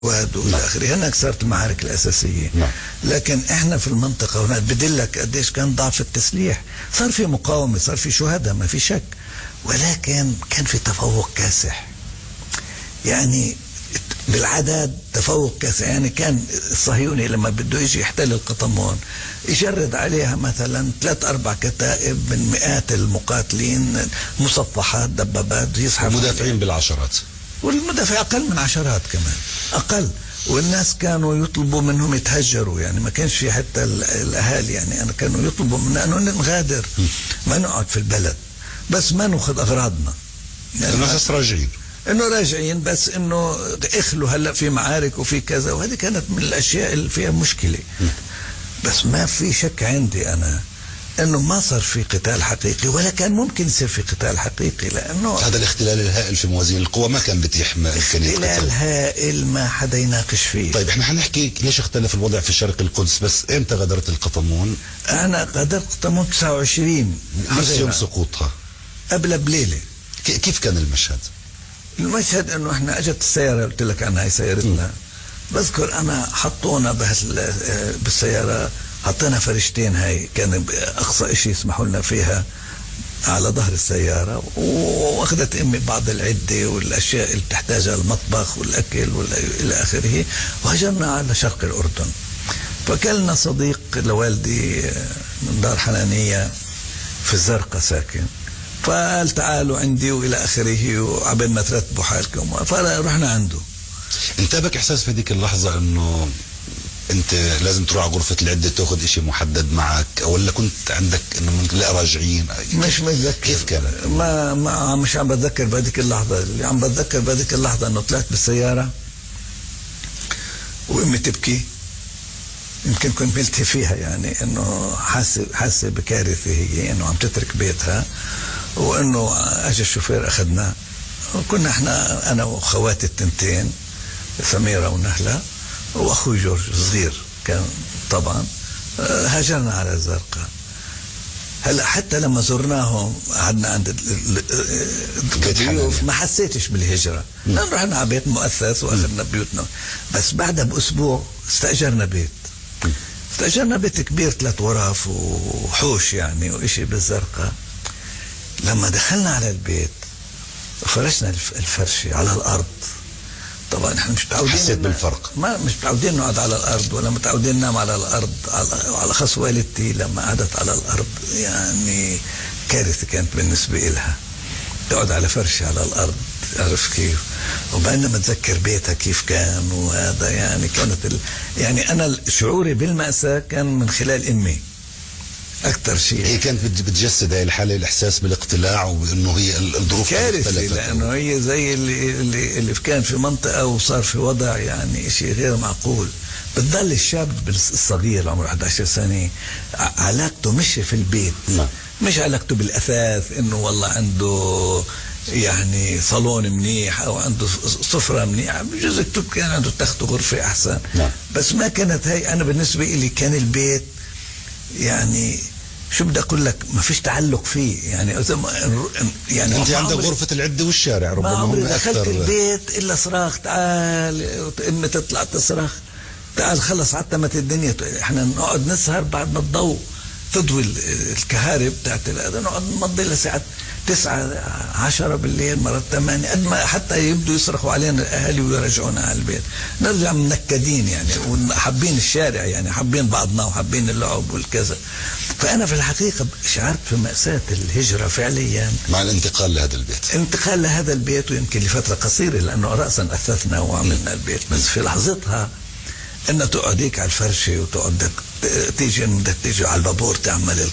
والى اخره. هناك صارت المعارك الاساسيه. لكن احنا في المنطقه هناك بدلك قديش كان ضعف التسليح. صار في مقاومه، صار في شهداء، ما في شك، ولكن كان في تفوق كاسح، يعني بالعدد تفوق كاسح. يعني كان الصهيوني لما بده يجي يحتل القطمون يجرد عليها مثلا 3-4 كتائب من مئات المقاتلين، مصفحات، دبابات، يسحب المدافعين بالعشرات، والمدافع أقل من عشرات كمان، أقل. والناس كانوا يطلبوا منهم يتهجروا، يعني ما كانش في حتى الأهالي، يعني أنا كانوا يطلبوا منا أنه نغادر، ما نقعد في البلد، بس ما نأخذ أغراضنا، يعني الناس راجعين، انه راجعين، بس انه اخلوا هلا في معارك وفي كذا، وهذه كانت من الاشياء اللي فيها مشكله. بس ما في شك عندي انا انه ما صار في قتال حقيقي، ولا كان ممكن يصير في قتال حقيقي، لانه هذا الاختلال الهائل في موازين القوى ما كان بيتيح امكانيه اختلال هائل ما حدا يناقش فيه. طيب احنا حنحكي ليش اختلف الوضع في شرق القدس، بس امتى غادرت القطمون؟ انا غادرت القطمون 29 نفس يوم سقوطها، قبل بليله. كيف كان المشهد؟ المشهد انه احنا اجت السياره، قلت لك عنها، هي سيارتنا. بذكر انا حطونا بالسياره، حطينا فرشتين، هاي كان اقصى شيء يسمحوا لنا فيها على ظهر السياره، واخذت امي بعض العده والاشياء اللي بتحتاجها المطبخ والاكل والى اخره، وهجرنا على شرق الاردن. فكلنا صديق لوالدي من دار حنانيه في الزرقاء ساكن، فقال تعالوا عندي والى اخره، وعبين ما ترتبوا حالكم، فرحنا عنده. انتابك احساس في هذيك اللحظه انه انت لازم تروح على غرفه العده تاخذ شيء محدد معك، ولا كنت عندك انه ممكن لا راجعين؟ مش متذكر كيف كان؟ ما مش عم بتذكر بهذيك اللحظه. اللي عم بتذكر بهذيك اللحظه انه طلعت بالسياره وامي تبكي، يمكن كنت ملتهي فيها، يعني انه حاسه بكارثه، هي انه عم تترك بيتها، وانه اجى الشوفير اخذنا، وكنا احنا انا واخواتي التنتين سميره ونهله واخوي جورج صغير كان طبعا. هاجرنا على الزرقاء. هلا حتى لما زرناهم قعدنا عند الضيوف ما حسيتش بالهجره، لان رحنا على بيت مؤسس واخذنا بيوتنا. بس بعدها باسبوع استاجرنا بيت، استاجرنا بيت كبير 3 غرف وحوش يعني وإشي بالزرقاء. لما دخلنا على البيت فرشنا الفرشة على الأرض. طبعا احنا مش متعودين، حسيت بالفرق؟ ما مش متعودين نقعد على الأرض، ولا متعودين ننام على الأرض. على خاص والدتي لما قعدت على الأرض يعني كارثة كانت بالنسبة إلها، تقعد على فرشة على الأرض، عرف كيف؟ وبعدين لما اتذكر بيتها كيف كان، وهذا يعني كانت يعني أنا شعوري بالمأساة كان من خلال أمي أكثر شيء. هي كانت بتجسد هاي الحالة، الإحساس بالاقتلاع، وإنه هي الظروف كارثة، لأنه هي زي اللي كان في منطقة وصار في وضع يعني شيء غير معقول. بتضل الشاب الصغير عمره 11 سنة علاقته مش في البيت، مش علاقته بالأثاث، إنه والله عنده يعني صالون منيح أو عنده سفرة منيحة، بجوز كان عنده تخت غرفة أحسن. بس ما كانت هاي. أنا بالنسبة إلي كان البيت يعني شو بدي اقول لك، ما فيش تعلق فيه، يعني انت عندك غرفة العدة والشارع، ربما هم اكثر. دخلت البيت الا صراخ، تعال امي تطلع تصرخ، تعال خلص عتمت الدنيا. احنا نقعد نسهر بعد ما الضوء تضوي الكهارب بتاعت هذا، نقعد نمضي لساعات 9-10 بالليل، مرات 8، قد ما حتى يبدوا يصرخوا علينا الاهالي ويرجعونا على البيت. نرجع منكدين يعني، وحابين الشارع، يعني حابين بعضنا وحابين اللعب والكذا. فانا في الحقيقه شعرت في مأساة الهجرة فعليا مع الانتقال لهذا البيت. انتقال لهذا البيت، ويمكن لفترة قصيرة، لانه رأسا اثثنا وعملنا البيت. بس في لحظتها انه تقعد هيك على الفرشه، وتقعد بدك تيجي على البابور تعمل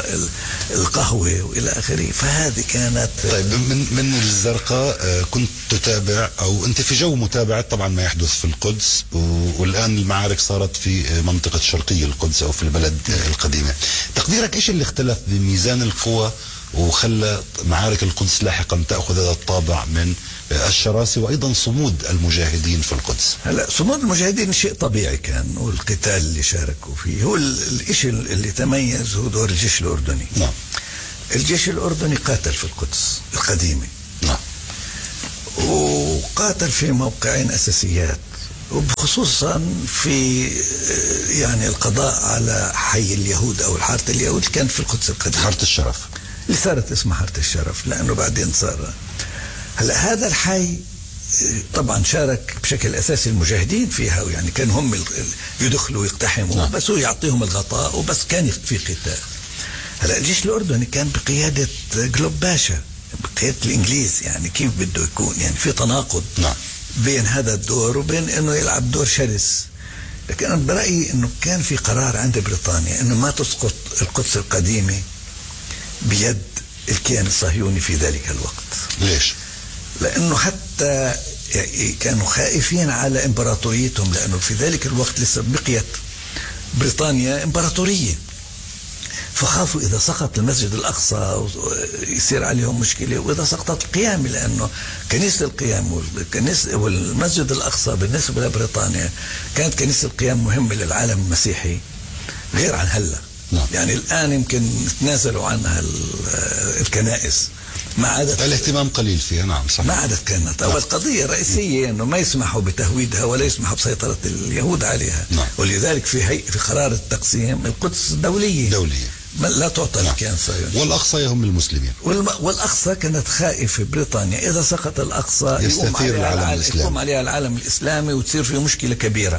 القهوه والى اخره. فهذه كانت. طيب من الزرقاء كنت تتابع، او انت في جو متابعه طبعا ما يحدث في القدس، والان المعارك صارت في منطقه شرقي القدس او في البلد القديمه. تقديرك ايش اللي اختلف بميزان القوى وخلى معارك القدس لاحقا تأخذ هذا الطابع من الشراسة، وأيضا صمود المجاهدين في القدس؟ هلا صمود المجاهدين شيء طبيعي كان، والقتال اللي شاركوا فيه هو الشيء اللي تميز، هو دور الجيش الأردني. نعم. الجيش الأردني قاتل في القدس القديمة. نعم. وقاتل في موقعين أساسيات، وخصوصا في يعني القضاء على حي اليهود أو حارة اليهود كانت في القدس القديمة، حارة الشرف اللي صارت اسمها حارة الشرف، لأنه بعدين صار. هلا هذا الحي طبعا شارك بشكل أساسي المجاهدين فيها، يعني كانوا هم يدخلوا ويقتحموا، بس هو يعطيهم الغطاء وبس، كان في قتال. هلا الجيش الأردني كان بقيادة جلوب باشا، بقيادة الإنجليز، يعني كيف بده يكون، يعني في تناقض بين هذا الدور وبين انه يلعب دور شرس. لكن انا برأيي انه كان في قرار عند بريطانيا انه ما تسقط القدس القديمة بيد الكيان الصهيوني في ذلك الوقت. ليش؟ لانه حتى كانوا خائفين على امبراطوريتهم، لانه في ذلك الوقت لسه بقيت بريطانيا امبراطورية، فخافوا إذا سقط المسجد الأقصى يصير عليهم مشكلة، وإذا سقطت القيامة، لأنه كنيسة القيام والمسجد الأقصى بالنسبة لبريطانيا كانت كنيسة القيام مهمة للعالم المسيحي غير عن هلا. يعني الآن يمكن تنازلوا عنها الكنائس، ما عادت الاهتمام قليل فيها. نعم صحيح. ما عادت كانت أول قضية رئيسية أنه ما يسمحوا بتهويدها ولا يسمحوا بسيطرة اليهود عليها. ولذلك في قرار التقسيم القدس دولية لا تعطى للكيان الصهيوني، والأقصى يهم المسلمين، والأقصى كانت خائفة بريطانيا إذا سقط الأقصى يقوم عليها العالم الإسلامي وتصير في مشكلة كبيرة.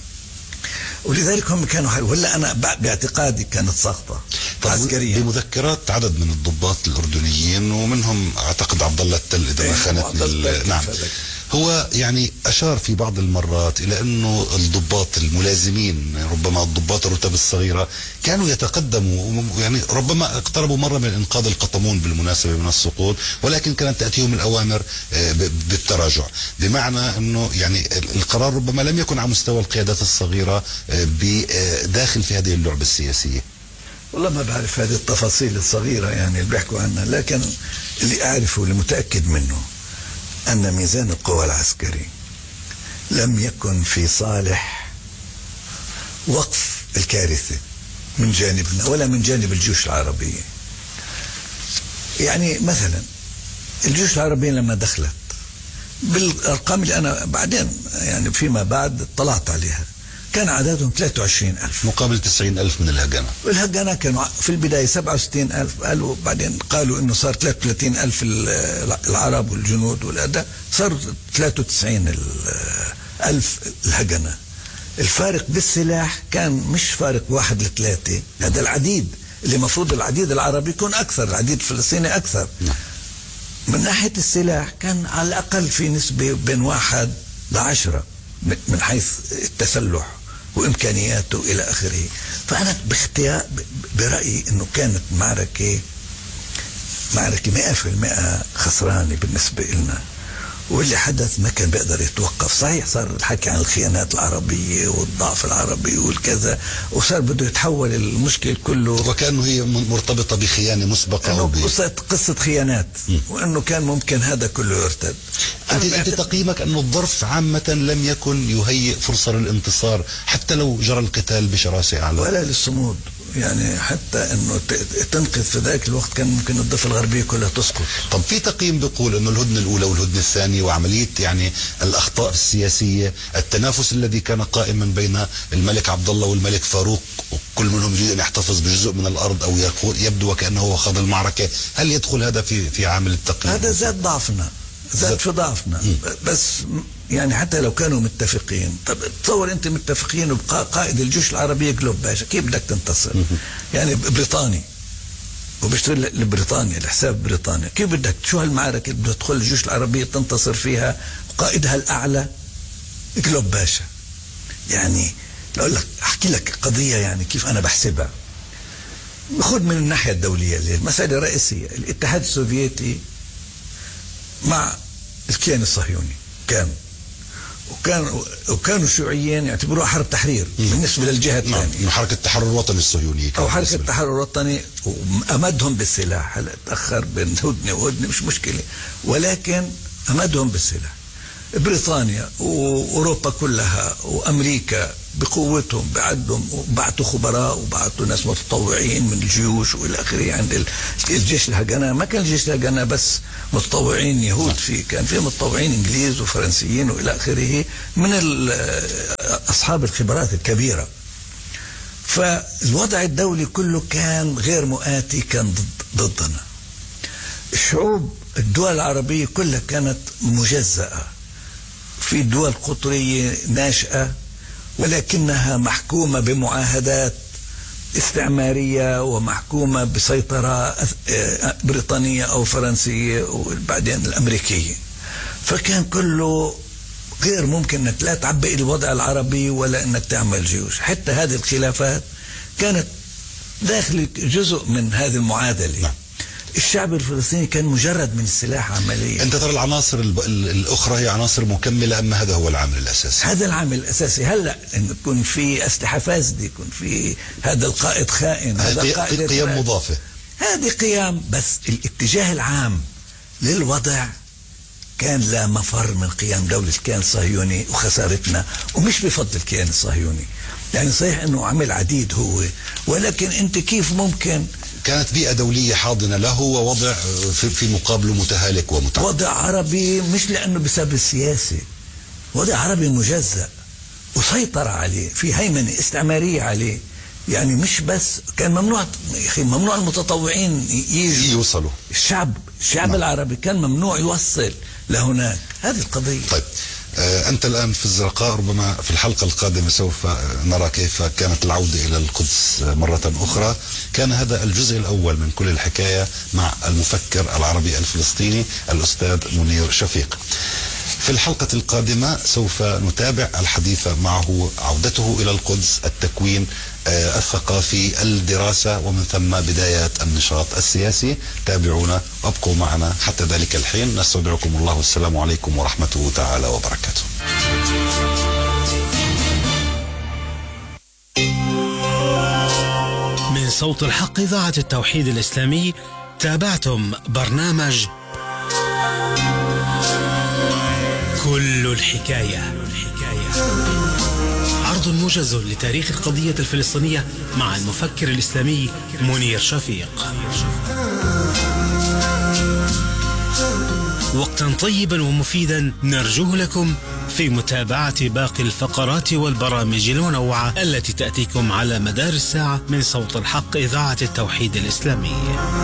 ولذلك هم كانوا ولا أنا باعتقادي كانت سقطة عسكرية. بمذكرات عدد من الضباط الأردنيين ومنهم أعتقد عبد الله التل إذا ما خانتني نعم، هو يعني أشار في بعض المرات إلى أنه الضباط الملازمين، ربما الضباط الرتب الصغيرة، كانوا يتقدموا، يعني ربما اقتربوا مرة من إنقاذ القطمون بالمناسبة من السقوط، ولكن كانت تأتيهم الأوامر بالتراجع، بمعنى أنه يعني القرار ربما لم يكن على مستوى القيادات الصغيرة بداخل في هذه اللعبة السياسية. والله ما بعرف هذه التفاصيل الصغيرة يعني اللي بيحكوا عنها، لكن اللي أعرفه اللي متأكد منه أن ميزان القوى العسكري لم يكن في صالح وقف الكارثة من جانبنا ولا من جانب الجيوش العربية. يعني مثلا الجيوش العربية لما دخلت بالأرقام اللي أنا بعدين يعني فيما بعد اطلعت عليها كان عددهم 23,000 مقابل 90,000 من الهجنة. والهجنة كانوا في البداية 67,000، قالوا بعدين قالوا إنه صار 33,000 العرب والجنود والأداء، صاروا 93,000 الهجنة. الفارق بالسلاح كان مش فارق 1 ل3، هذا العديد اللي مفروض العديد العربي يكون أكثر، العديد الفلسطيني أكثر. من ناحية السلاح كان على الأقل في نسبة بين 1 ل10 من حيث التسلح وإمكانياته إلى آخره. فأنا برأيي أنه كانت معركة 100% خسرانة بالنسبة لنا، واللي حدث ما كان بيقدر يتوقف. صحيح صار الحكي عن الخيانات العربية والضعف العربي والكذا، وصار بده يتحول المشكل كله وكأنه هي مرتبطة بخيانة مسبقة قصة خيانات، وأنه كان ممكن هذا كله يرتد. أنت تقييمك أنه الظرف عامة لم يكن يهيئ فرصة للانتصار حتى لو جرى القتال بشراسة أعلى ولا للصمود، يعني حتى أنه تنقذ في ذاك الوقت كان ممكن الضفة الغربية كلها تسقط. طب في تقييم بيقول أنه الهدنة الأولى والهدنة الثانية وعملية يعني الأخطاء السياسية، التنافس الذي كان قائما بين الملك عبد الله والملك فاروق، وكل منهم يريد أن يحتفظ بجزء من الأرض أو يبدو وكأنه هو خاض المعركة، هل يدخل هذا في عامل التقييم؟ هذا زاد ضعفنا، زاد في ضعفنا. بس يعني حتى لو كانوا متفقين، طب تصور انت متفقين وبقى قائد الجيوش العربية جلوب باشا، كيف بدك تنتصر؟ يعني بريطاني وبيشتغل لبريطانيا لحساب بريطانيا، كيف بدك شو هالمعركة بده تدخل الجيوش العربية تنتصر فيها وقائدها الأعلى جلوب باشا؟ يعني لو لك احكي لك قضية يعني كيف انا بحسبها. خذ من الناحية الدولية اللي المسألة الرئيسية، الاتحاد السوفيتي مع الكيان الصهيوني وكانوا الشيوعيين يعتبروها حرب تحرير بالنسبة للجهة الثانية. من حركة التحرر الوطني الصهيوني أو حركة التحرر الوطني، وأمدهم بالسلاح. هلا تأخر بين هدنة وهدنة مش مشكلة، ولكن أمدهم بالسلاح. بريطانيا وأوروبا كلها وأمريكا بقوتهم بعدهم، وبعتوا خبراء وبعتوا ناس متطوعين من الجيوش وإلى آخره عند الجيش الهجنة. ما كان الجيش الهجنة بس متطوعين يهود فيه، كان فيه متطوعين إنجليز وفرنسيين وإلى آخره من أصحاب الخبرات الكبيرة. فالوضع الدولي كله كان غير مؤاتي، كان ضدنا. الدول العربية كلها كانت مجزأة، في دول قطرية ناشئة ولكنها محكومة بمعاهدات استعمارية ومحكومة بسيطرة بريطانية أو فرنسية وبعدين الأمريكية. فكان كله غير ممكن أنك لا تعبئ الوضع العربي ولا أنك تعمل جيوش. حتى هذه الخلافات كانت داخل جزء من هذه المعادلة. الشعب الفلسطيني كان مجرد من السلاح عمليا. أنت ترى العناصر الأخرى هي عناصر مكملة، أما هذا هو العامل الأساسي؟ هذا العامل الأساسي. هلأ إن يكون في أسلحة فاسدة، يكون في هذا القائد خائن، هذا القائد قيم مضافة، هذه قيم، بس الاتجاه العام للوضع كان لا مفر من قيام دولة الكيان الصهيوني وخسارتنا، ومش بفضل الكيان الصهيوني. يعني صحيح أنه عمل عديد هو، ولكن أنت كيف ممكن كانت بيئة دولية حاضنة له ووضع في مقابله متهالك ومتعب. وضع عربي مش لأنه بسبب السياسة، وضع عربي مجزأ وسيطر عليه، في هيمنة استعمارية عليه. يعني مش بس كان ممنوع، ممنوع المتطوعين يوصلوا. الشعب العربي كان ممنوع يوصل لهناك. هذه القضية. طيب أنت الآن في الزرقاء، ربما في الحلقة القادمة سوف نرى كيف كانت العودة إلى القدس مرة أخرى. كان هذا الجزء الأول من كل الحكاية مع المفكر العربي الفلسطيني الأستاذ منير شفيق. في الحلقة القادمة سوف نتابع الحديث معه، عودته إلى القدس، التكوين الثقافي، الدراسة، ومن ثم بدايات النشاط السياسي. تابعونا وابقوا معنا حتى ذلك الحين. نستودعكم الله، والسلام عليكم ورحمته تعالى وبركاته. من صوت الحق إذاعة التوحيد الإسلامي، تابعتم برنامج كل الحكاية، عرض موجز لتاريخ القضية الفلسطينية مع المفكر الإسلامي منير شفيق. وقتا طيبا ومفيدا نرجوه لكم في متابعة باقي الفقرات والبرامج المنوعة التي تأتيكم على مدار الساعة من صوت الحق إذاعة التوحيد الإسلامي.